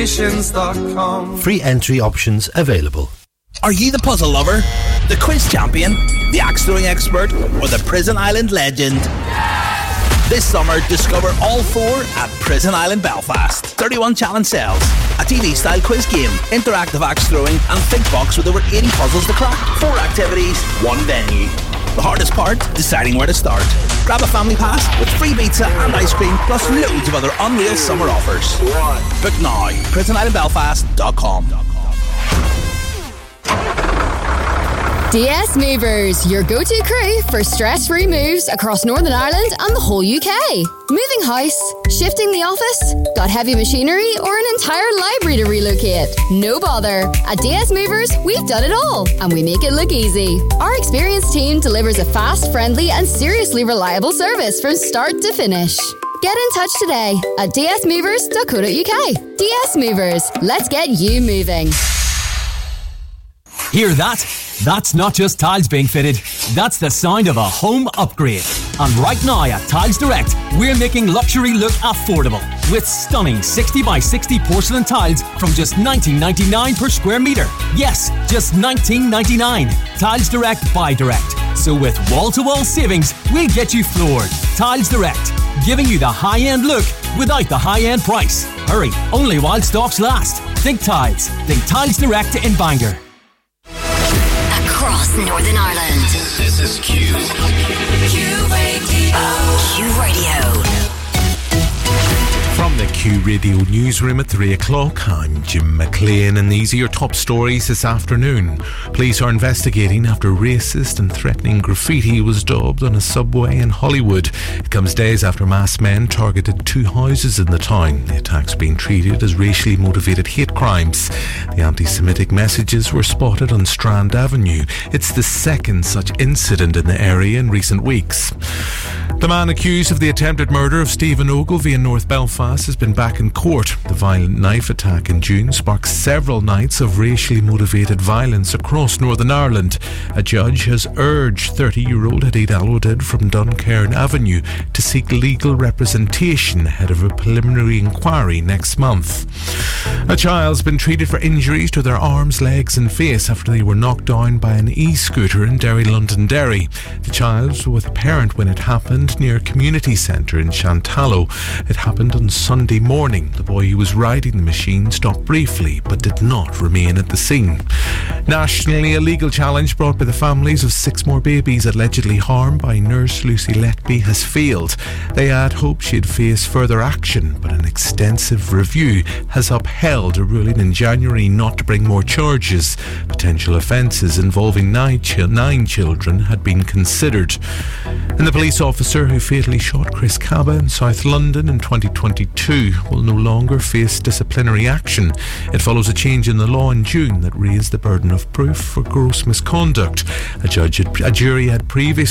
Free entry options available. Are you the puzzle lover, the quiz champion, the axe throwing expert, or the Prison Island legend? This summer, discover all four at Prison Island Belfast. 31 challenge cells, a TV-style quiz game, interactive axe throwing, and think box with over 80 puzzles to crack. 4 activities, 1 venue. The hardest part, deciding where to start. Grab a family pass with free pizza and ice cream, plus loads of other unreal summer offers. Book now, prisonislandbelfast.com. DS Movers, your go-to crew for stress-free moves across Northern Ireland and the whole UK. Moving house, shifting the office, got heavy machinery or an entire library to relocate? No bother. At DS Movers, we've done it all and we make it look easy. Our experienced team delivers a fast, friendly and seriously reliable service from start to finish. Get in touch today at dsmovers.co.uk. DS Movers, let's get you moving. Hear that? That's not just tiles being fitted, that's the sound of a home upgrade. And right now at Tiles Direct, we're making luxury look affordable with stunning 60 by 60 porcelain tiles from just $19.99 per square metre. Yes, just $19.99. Tiles Direct by Direct. So with wall-to-wall savings, we'll get you floored. Tiles Direct, giving you the high-end look without the high-end price. Hurry, only while stocks last. Think Tiles. Think Tiles Direct in Bangor. Across Northern Ireland. This is Q. Q Radio. Q Radio. From the Q Radio newsroom at 3 o'clock, I'm Jim McLean, and these are your top stories this afternoon. Police are investigating after racist and threatening graffiti was daubed on a subway in Hollywood. It comes days after masked men targeted 2 houses in the town. The attacks being treated as racially motivated hate crimes. The anti-Semitic messages were spotted on Strand Avenue. It's the second such incident in the area in recent weeks. The man accused of the attempted murder of Stephen Ogilvie in North Belfast has been back in court. The violent knife attack in June sparked several nights of racially motivated violence across Northern Ireland. A judge has urged 30-year-old Hadid Alodid from Duncairn Avenue to seek legal representation ahead of a preliminary inquiry next month. A child's been treated for injuries to their arms, legs and face after they were knocked down by an e-scooter in Derry, Londonderry. The child was with a parent when it happened near a community centre in Shantallow. It happened on Sunday morning. The boy who was riding the machine stopped briefly but did not remain at the scene. Nationally, a legal challenge brought by the families of 6 more babies allegedly harmed by nurse Lucy Leckby has failed. They had hoped she'd face further action, but an extensive review has upheld a ruling in January not to bring more charges. Potential offences involving 9 children had been considered. And the police officer who fatally shot Chris Cabba in South London in 2022 will no longer face disciplinary action. It follows a change in the law in June that raised the burden of proof for gross misconduct. A jury had previously